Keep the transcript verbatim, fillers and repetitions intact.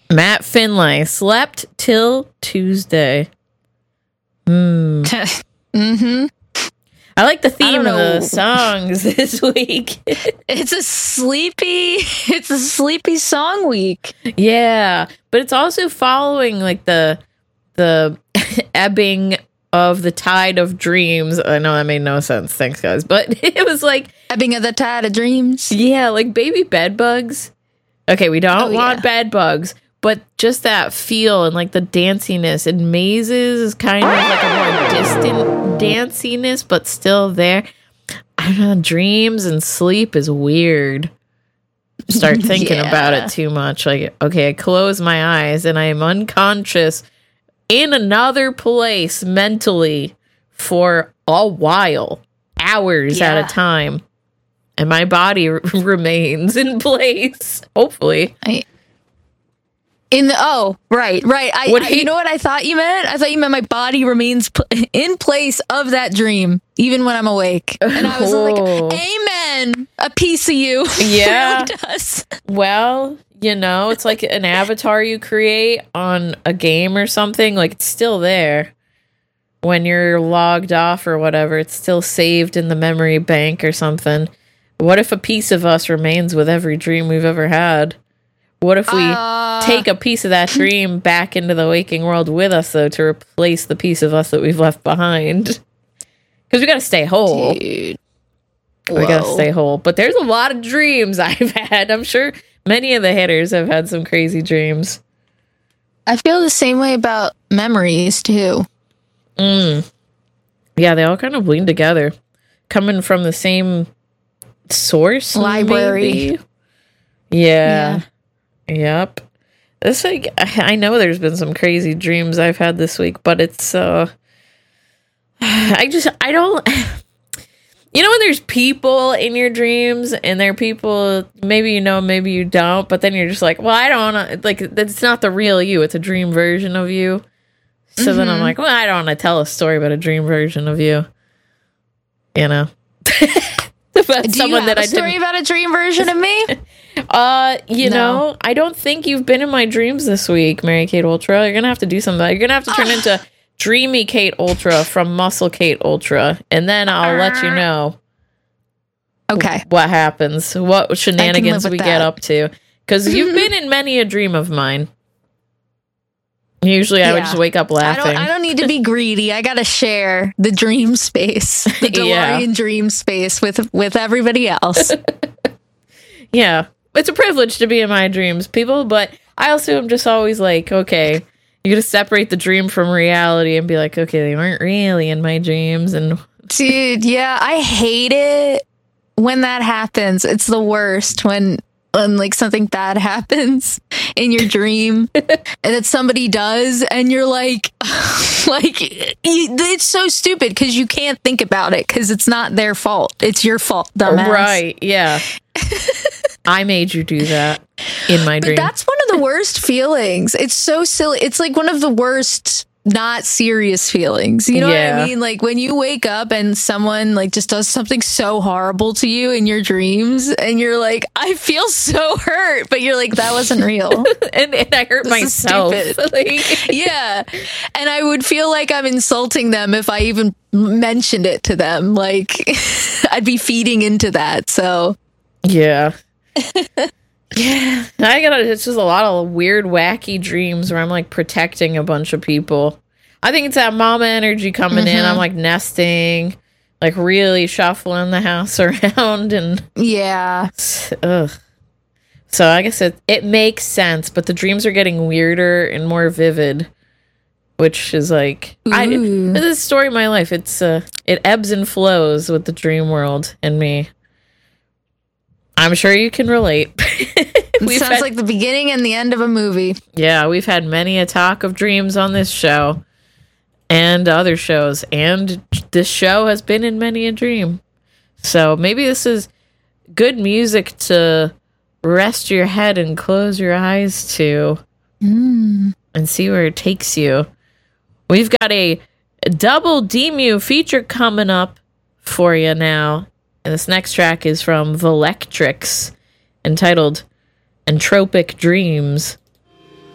Matt Finlay slept till Tuesday. Hmm. mm-hmm. I like the theme of the songs this week. It's a sleepy, it's a sleepy song week. Yeah, but it's also following like the the ebbing of the tide of dreams. I know that made no sense. Thanks, guys. But it was like ebbing of the tide of dreams. Yeah, like baby bed bugs. Okay, we don't oh, want yeah. bed bugs, but just that feel and like the danciness and mazes is kind of like a more distant danciness, but still there. I don't know. Dreams and sleep is weird. Start thinking yeah. about it too much. Like, okay, I close my eyes and I am unconscious in another place mentally for a while, hours yeah. at a time. And my body r- remains in place, hopefully. I, in the oh, right, right. I, I you know what I thought you meant? I thought you meant my body remains p- in place of that dream, even when I'm awake. And I was oh. like, amen, a piece of you. Yeah. Really does. Well, you know, it's like an avatar you create on a game or something. Like, it's still there. When you're logged off or whatever, it's still saved in the memory bank or something. What if a piece of us remains with every dream we've ever had? What if we uh, take a piece of that dream back into the waking world with us, though, to replace the piece of us that we've left behind? Because we got to stay whole. Dude. We got to stay whole. But there's a lot of dreams I've had. I'm sure many of the hitters have had some crazy dreams. I feel the same way about memories, too. Mm. Yeah, they all kind of bleed together. Coming from the same source, library. Maybe? Yeah. yeah. Yep. This like I know there's been some crazy dreams I've had this week, but it's uh I just I don't you know when there's people in your dreams and they're people maybe you know, maybe you don't, but then you're just like, well, I don't wanna, like it's not the real you, it's a dream version of you. So mm-hmm. then I'm like, well, I don't want to tell a story about a dream version of you. You know. About Do someone you have that a I story didn't... about a dream version of me? uh, you no. know, I don't think you've been in my dreams this week, Mary Kate Ultra. You're gonna have to do something. You're gonna have to turn into Dreamy Kate Ultra from Muscle Kate Ultra, and then I'll uh, let you know. Okay, what happens? What shenanigans we that. get up to? Because you've been in many a dream of mine. Usually I yeah. would just wake up laughing. I don't, I don't need to be greedy. I gotta share the dream space, the DeLorean yeah. dream space with with everybody else. Yeah. It's a privilege to be in my dreams, people, but I also am just always like, okay, you gotta separate the dream from reality and be like, okay, they weren't really in my dreams. And dude, yeah, I hate it when that happens. It's the worst when when like something bad happens in your dream and that somebody does and you're like like it's so stupid because you can't think about it because it's not their fault, it's your fault, dumbass. Right, yeah. I made you do that in my dream. But that's one of the worst feelings. It's so silly. It's like one of the worst not serious feelings. You know yeah. what I mean? Like when you wake up and someone like just does something so horrible to you in your dreams and you're like, I feel so hurt, but you're like, that wasn't real. and, and I hurt this myself. Like, yeah. And I would feel like I'm insulting them if I even mentioned it to them. Like I'd be feeding into that. So yeah. Yeah, I got it's just a lot of weird, wacky dreams where I'm like protecting a bunch of people. I think it's that mama energy coming mm-hmm. in. I'm like nesting, like really shuffling the house around, and yeah. Ugh. So I guess it it makes sense, but the dreams are getting weirder and more vivid, which is like Ooh. I. This is the story of my life. It's uh, it ebbs and flows with the dream world and me. I'm sure you can relate. It sounds had, like the beginning and the end of a movie. Yeah, we've had many a talk of dreams on this show and other shows, and this show has been in many a dream. So maybe this is good music to rest your head and close your eyes to mm. and see where it takes you. We've got a double D-Mew feature coming up for you now. And this next track is from Valectrix, entitled Entropic Dreams.